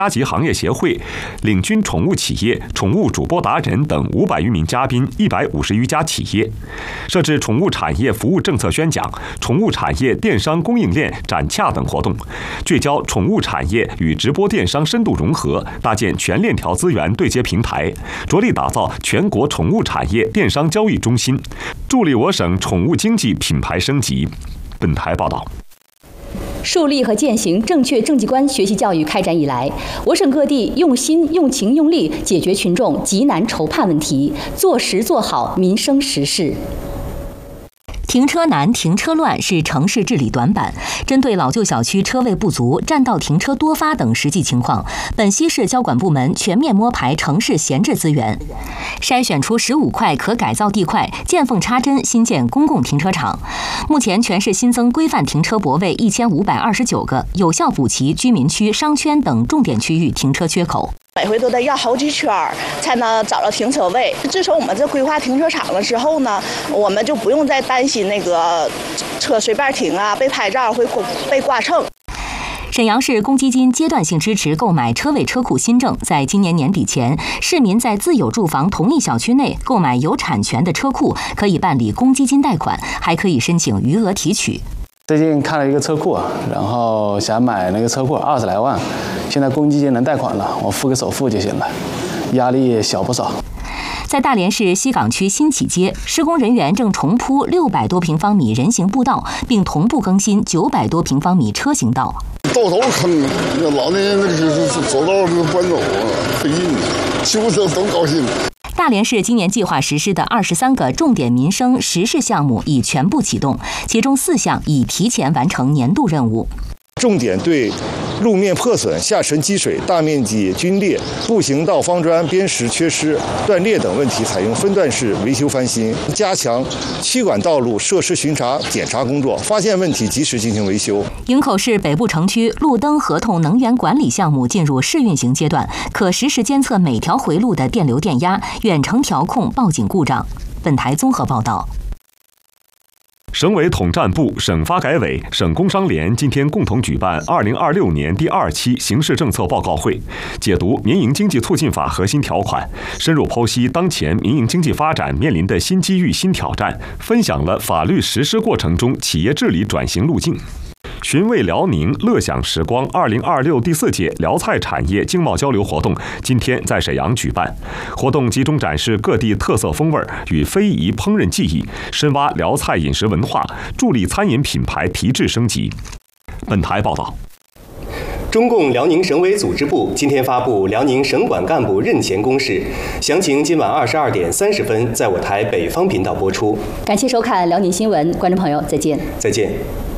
家级行业协会、领军宠物企业、宠物主播达人等500余名嘉宾，150余家企业，设置宠物产业服务政策宣讲、宠物产业电商供应链展洽等活动，聚焦宠物产业与直播电商深度融合，搭建全链条资源对接平台，着力打造全国宠物产业电商交易中心，助力我省宠物经济品牌升级。本台报道。 树立和践行正确政绩观学习教育开展以来，我省各地用心、用情、用力解决群众急难愁盼问题，做实做好民生实事。停车难、停车乱是城市治理短板。针对老旧小区车位不足、占道停车多发等实际情况，本溪市交管部门全面摸排城市闲置资源，筛选出15块可改造地块，见缝插针新建公共停车场。目前全市新增规范停车泊位1529个，有效补齐居民区、商圈等重点区域停车缺口。 每回都得绕好几圈才能找到停车位。自从我们这规划停车场了之后呢，我们就不用再担心那个车随便停啊，被拍照会被挂秤。 沈阳市公积金阶段性支持购买车位车库新政，在今年年底前，市民在自有住房同一小区内购买有产权的车库，可以办理公积金贷款，还可以申请余额提取。 最近看了一个车库，然后想买那个车库20来万，现在公积金能贷款了，我付个首付就行了，压力小不少。 在大连市西岗区新启街，施工人员正重铺600多平方米人行步道，并同步更新900多平方米车行道。 道头坑，老年人那个走道那个搬走啊，费劲，修车都高兴。 大连市今年计划实施的23个重点民生实事项目已全部启动，其中4项已提前完成年度任务。 重点对路面破损、下沉积水、大面积龟裂、步行道方砖、边石缺失、断裂等问题，采用分段式维修翻新，加强区管道路设施巡查检查工作，发现问题及时进行维修。 营口市北部城区路灯合同能源管理项目进入试运行阶段，可实时监测每条回路的电流电压，远程调控报警故障。本台综合报道。 省委统战部、省发改委、省工商联今天共同举办2026年第2期形势政策报告会，解读《民营经济促进法》核心条款，深入剖析当前民营经济发展面临的新机遇、新挑战，分享了法律实施过程中企业治理转型路径。寻味辽宁，乐享时光2026第4届辽菜产业经贸交流活动今天在沈阳举办。活动集中展示各地特色风味与非遗烹饪技艺，深挖辽菜饮食文化，助力餐饮品牌提质升级。本台报道。 中共辽宁省委组织部今天发布辽宁省管干部任前公示，详情今晚22点30分在我台北方频道播出。 感谢收看辽宁新闻，观众朋友再见。 再见。